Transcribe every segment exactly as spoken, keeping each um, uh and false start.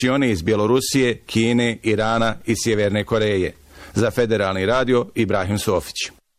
Oni iz Bjelorusije, Kine, Irana i Sjeverne Koreje. Za Federalni radio Ibrahim Sofić.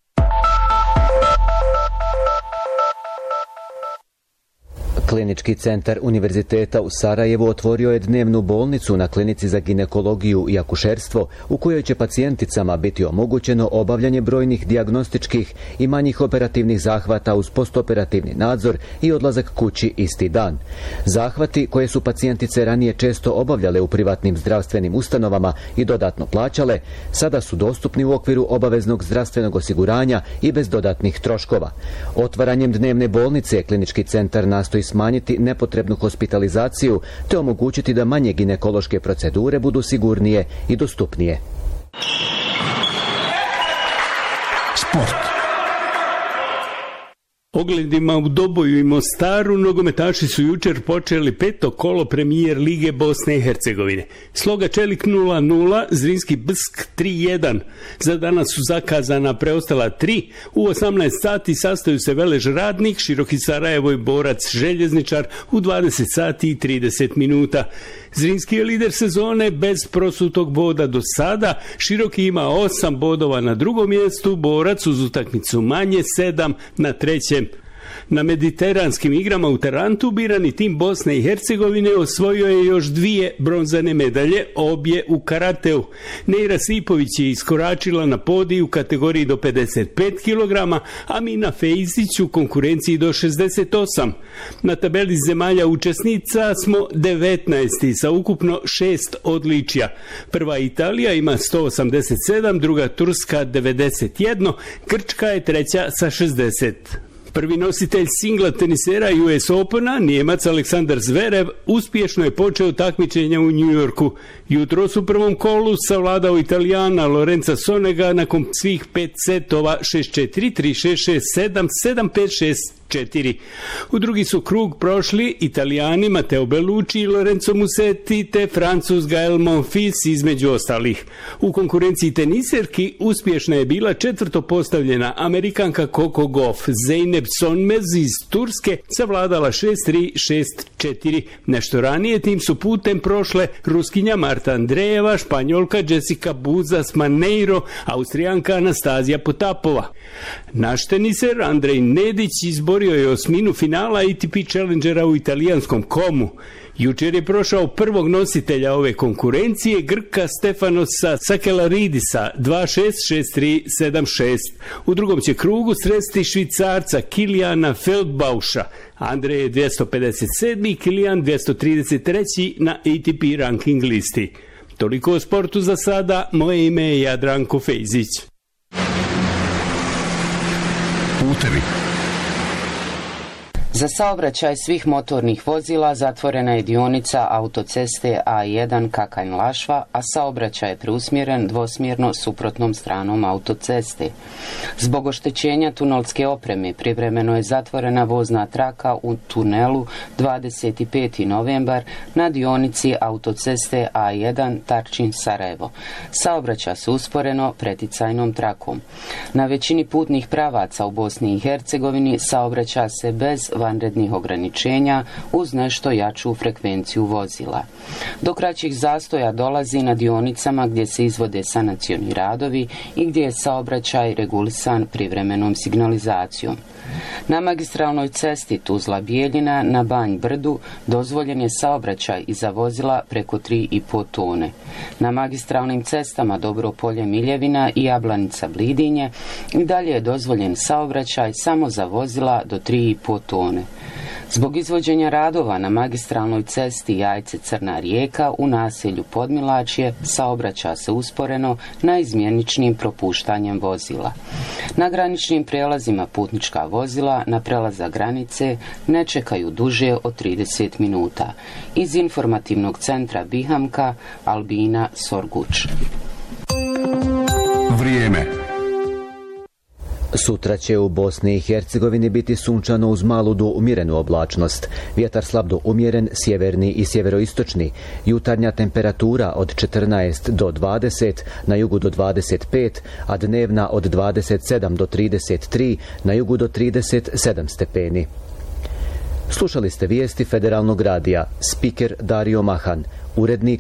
Klinički centar Univerziteta u Sarajevu otvorio je dnevnu bolnicu na klinici za ginekologiju i akušerstvo u kojoj će pacijenticama biti omogućeno obavljanje brojnih dijagnostičkih i manjih operativnih zahvata uz postoperativni nadzor i odlazak kući isti dan. Zahvati koje su pacijentice ranije često obavljale u privatnim zdravstvenim ustanovama i dodatno plaćale, sada su dostupni u okviru obaveznog zdravstvenog osiguranja i bez dodatnih troškova. Otvaranjem dnevne bolnice klinički centar nastoji smanjiti nepotrebnu hospitalizaciju te omogućiti da manje ginekološke procedure budu sigurnije i dostupnije. Sport. Ogledima u Doboju i Mostaru nogometaši su jučer počeli peto kolo premijer Lige Bosne i Hercegovine. Sloga Čelik nula nula, Zrinski Bsk tri jedan. Za danas su zakazana preostala tri. U osamnaest sati sastaju se Velež Radnik, Široki Sarajevo i Borac Željezničar u dvadeset sati i trideset minuta. Zrinski je lider sezone bez prosutog boda do sada, Široki ima osam bodova na drugom mjestu, Borac uz utakmicu manje sedam na trećem. Na mediteranskim igrama u Tarantu birani tim Bosne i Hercegovine osvojio je još dvije bronzane medalje, obje u karateu. Neira Sipović je iskoračila na podij u kategoriji do pedeset pet kilograma, a Mina Fejzić u konkurenciji do šezdeset osam. Na tabeli zemalja učesnica smo devetnaesti sa ukupno šest odličja. Prva Italija ima sto osamdeset sedam, druga Turska devedeset jedan, Grčka je treća sa šezdeset. Prvi nositelj singla tenisera U S Opena, Nijemac Aleksandar Zverev, uspješno je počeo takmičenja u New Yorku. Jutros u prvom kolu savladao Italijana Lorenza Sonega nakon svih pet setova šest četiri, tri šest, šest sedam, sedam pet, šest četiri. U drugi su krug prošli Italijani Matteo Bellucci i Lorenzo Musetti te Francuz Gael Monfils između ostalih. U konkurenciji teniserki uspješna je bila četvrto postavljena Amerikanka Coco Gauff. Zeynep Sonmez iz Turske savladala šest tri, šest četiri. Nešto ranije tim su putem prošle Ruskinja Marta Andrejeva, Španjolka Jessica Buzas Maneiro, Austrijanka Anastazija Potapova. Naš teniser Andrej Nedić izborio je osminu finala A T P Challengera u italijanskom Komu. Jučer je prošao prvog nositelja ove konkurencije, Grka Stefanosa Sakelaridisa dva šest, šest tri, sedam šest. U drugom će krugu sresti Švicarca Kilijana Feldbauša. Andrej je dvjesto pedeset sedmi, Kilijan dvjesto trideset treći na A T P ranking listi. Toliko o sportu za sada, moje ime je Jadranko Fejzić. Putevi. Za saobraćaj svih motornih vozila zatvorena je dionica autoceste A jedan Kakanj-Lašva, a saobraćaj je preusmjeren dvosmjerno suprotnom stranom autoceste. Zbog oštećenja tunelske opreme privremeno je zatvorena vozna traka u tunelu dvadeset peti novembar na dionici autoceste A jedan Tarčin-Sarajevo. Saobraća se usporeno preticajnom trakom. Na većini putnih pravaca u Bosni i Hercegovini saobraća se bez vanrednih ograničenja uz nešto jaču frekvenciju vozila. Do kraćih zastoja dolazi na dionicama gdje se izvode sanacioni radovi i gdje je saobraćaj regulisan privremenom signalizacijom. Na magistralnoj cesti Tuzla-Bijeljina na Banj Brdu dozvoljen je saobraćaj i za vozila preko tri i pol tone. Na magistralnim cestama Dobro Polje Miljevina i Jablanica Blidinje i dalje je dozvoljen saobraćaj samo za vozila do tri i pol tone. Zbog izvođenja radova na magistralnoj cesti Jajce-Crna Rijeka u naselju Podmilačje saobraća se usporeno na izmjeničnim propuštanjem vozila. Na graničnim prijelazima putnička vozila na prelazak granice ne čekaju duže od trideset minuta. Iz informativnog centra Bihamka, Albina Sorguč. Vrijeme. Sutra će u Bosni i Hercegovini biti sunčano uz malu do umjerenu oblačnost. Vjetar slab do umjeren, sjeverni i sjeveroistočni. Jutarnja temperatura od četrnaest do dvadeset, na jugu do dvadeset pet, a dnevna od dvadeset sedam do trideset tri, na jugu do trideset sedam stepeni. Slušali ste vijesti Federalnog radija. Spiker Dario Mahan, urednik